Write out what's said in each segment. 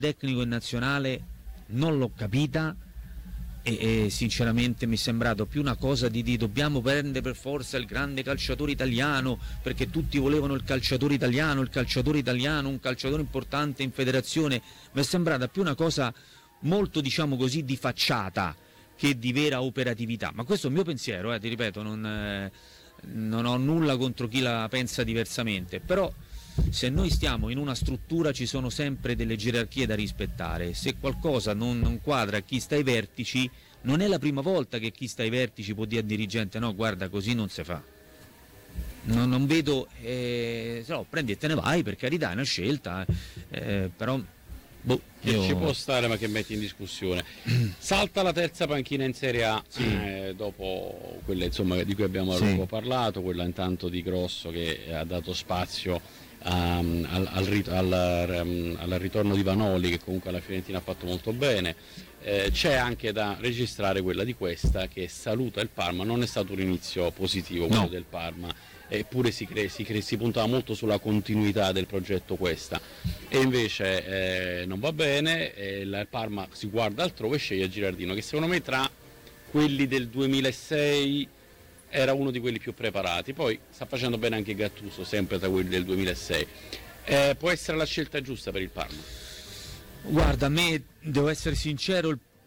tecnico in nazionale non l'ho capita e sinceramente mi è sembrato più una cosa di dobbiamo prendere per forza il grande calciatore italiano perché tutti volevano il calciatore italiano, un calciatore importante in federazione. Mi è sembrata più una cosa molto, diciamo così, di facciata che di vera operatività, ma questo è il mio pensiero, ti ripeto, non ho nulla contro chi la pensa diversamente, però se noi stiamo in una struttura ci sono sempre delle gerarchie da rispettare. Se qualcosa non quadra a chi sta ai vertici, non è la prima volta che chi sta ai vertici può dire al dirigente no, guarda, così non si fa. Non vedo, no, prendi e te ne vai, per carità, è una scelta, però che ci può stare, ma che metti in discussione. Salta la terza panchina in Serie A, sì. Dopo quella insomma di cui abbiamo sì. un po' parlato, quella intanto di Grosso che ha dato spazio al ritorno di Vanoli, che comunque alla Fiorentina ha fatto molto bene. C'è anche da registrare quella di Questa che saluta il Parma. Non è stato un inizio positivo quello del Parma, eppure si puntava molto sulla continuità del progetto Questa, e invece non va bene. Il Parma si guarda altrove e sceglie Girardino, che secondo me tra quelli del 2006 era uno di quelli più preparati. Poi sta facendo bene anche Gattuso, sempre tra quelli del 2006. Può essere la scelta giusta per il Parma? Guarda, a me, devo essere sincero,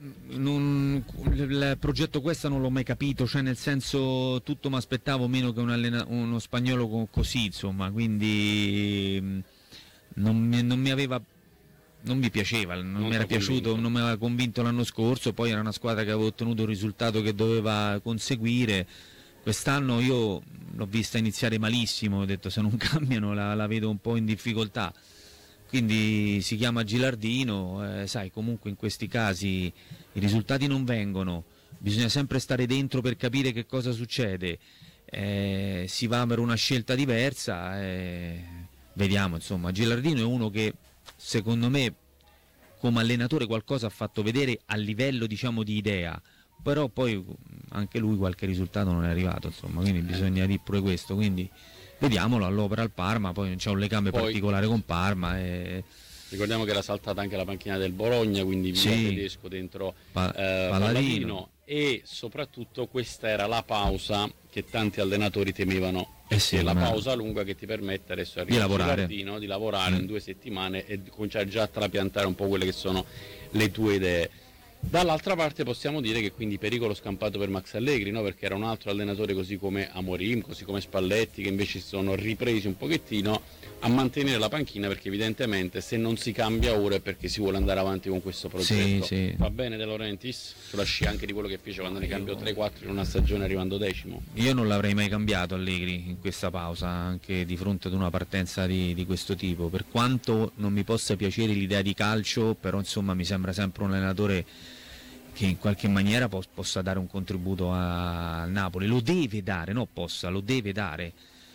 il progetto Questa non l'ho mai capito, cioè nel senso tutto mi aspettavo meno che uno spagnolo così, insomma, quindi non mi piaceva, non mi era piaciuto, non mi aveva convinto l'anno scorso. Poi era una squadra che aveva ottenuto il risultato che doveva conseguire. Quest'anno io l'ho vista iniziare malissimo, ho detto se non cambiano la vedo un po' in difficoltà. Quindi si chiama Gilardino, sai, comunque in questi casi i risultati non vengono, bisogna sempre stare dentro per capire che cosa succede, si va per una scelta diversa, vediamo, insomma. Gilardino è uno che secondo me come allenatore qualcosa ha fatto vedere a livello, diciamo, di idea, però poi anche lui qualche risultato non è arrivato, insomma, quindi bisogna dire pure questo, quindi vediamolo all'opera al Parma. Poi non c'è un legame particolare con Parma. Ricordiamo che era saltata anche la panchina del Bologna, quindi via Tedesco dentro Palladino, e soprattutto questa era la pausa che tanti allenatori temevano, la pausa lunga che ti permette adesso di lavorare in 2 settimane e cominciare già a trapiantare un po' quelle che sono le tue idee. Dall'altra parte possiamo dire che quindi pericolo scampato per Max Allegri, no? Perché era un altro allenatore così come Amorim, così come Spalletti, che invece si sono ripresi un pochettino a mantenere la panchina, perché evidentemente se non si cambia ora è perché si vuole andare avanti con questo progetto. Sì. Va bene De Laurentiis? Sulla scia anche di quello che fece quando ne cambiò 3-4 in una stagione arrivando 10º? Io non l'avrei mai cambiato Allegri in questa pausa, anche di fronte ad una partenza di questo tipo, per quanto non mi possa piacere l'idea di calcio, però insomma mi sembra sempre un allenatore che in qualche maniera possa dare un contributo al Napoli, lo deve dare, lo deve dare.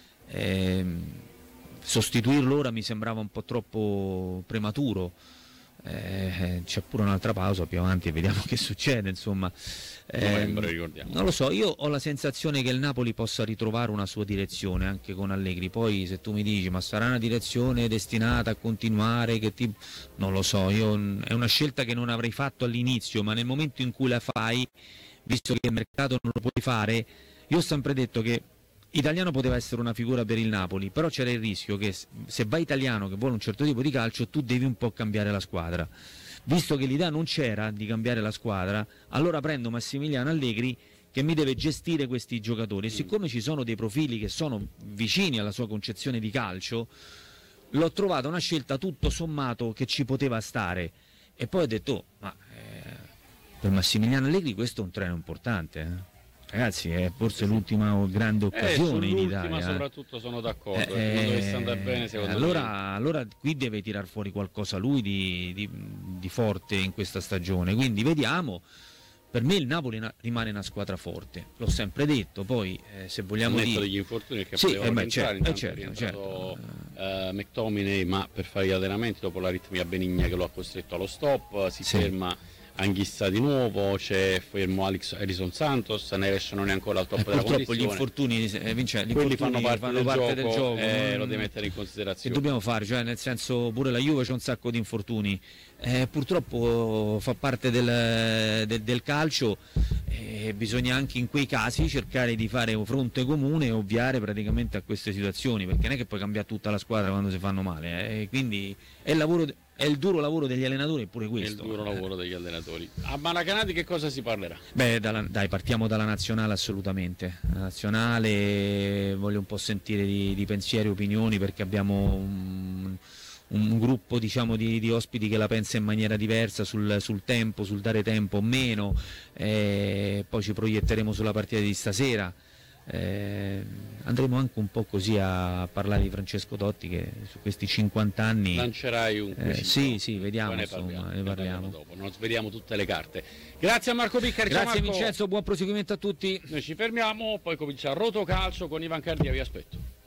Sostituirlo ora mi sembrava un po' troppo prematuro. C'è pure un'altra pausa più avanti e vediamo che succede, insomma. Novembre, ricordiamo. Non lo so, io ho la sensazione che il Napoli possa ritrovare una sua direzione anche con Allegri. Poi se tu mi dici ma sarà una direzione destinata a continuare, non lo so, è una scelta che non avrei fatto all'inizio, ma nel momento in cui la fai, visto che il mercato non lo puoi fare, io ho sempre detto che Italiano poteva essere una figura per il Napoli, però c'era il rischio che se vai Italiano che vuole un certo tipo di calcio, tu devi un po' cambiare la squadra. Visto che l'idea non c'era di cambiare la squadra, allora prendo Massimiliano Allegri che mi deve gestire questi giocatori, e siccome ci sono dei profili che sono vicini alla sua concezione di calcio, l'ho trovata una scelta tutto sommato che ci poteva stare. E poi ho detto per Massimiliano Allegri questo è un treno importante, Ragazzi, è forse l'ultima grande occasione in Italia. Soprattutto sono d'accordo, non dovesse andare bene secondo me. Allora qui deve tirar fuori qualcosa lui di forte in questa stagione, quindi vediamo. Per me il Napoli rimane una squadra forte, l'ho sempre detto. Poi se vogliamo dire degli infortuni che potevano certo. McTominay, ma per fare gli allenamenti dopo l'aritmia benigna che lo ha costretto allo stop, si ferma Anghissa di nuovo, c'è fermo Elison Santos, Neves non è ancora al top della purtroppo condizione. gli infortuni, Quelli fanno parte del gioco, non- lo devi mettere in considerazione. che dobbiamo fare, cioè nel senso pure la Juve c'è un sacco di infortuni, purtroppo fa parte del calcio, bisogna anche in quei casi cercare di fare un fronte comune e ovviare praticamente a queste situazioni, perché non è che puoi cambiare tutta la squadra quando si fanno male, quindi è il duro lavoro degli allenatori, pure questo. È il duro lavoro degli allenatori. A Maracanã di che cosa si parlerà? Beh, dai, partiamo dalla nazionale assolutamente. La nazionale, voglio un po' sentire di pensieri e opinioni, perché abbiamo un gruppo, diciamo, di ospiti che la pensa in maniera diversa sul tempo, sul dare tempo o meno, poi ci proietteremo sulla partita di stasera. Andremo anche un po' così a parlare di Francesco Totti, che su questi 50 anni Lancerai un quesito. sì, vediamo, Poi insomma, ne parliamo dopo. Non sveliamo tutte le carte. Grazie a Marco Piccari. Grazie Ciao Marco. Vincenzo, buon proseguimento a tutti. Noi ci fermiamo, poi comincia Rotocalcio con Ivan Cardia, vi aspetto.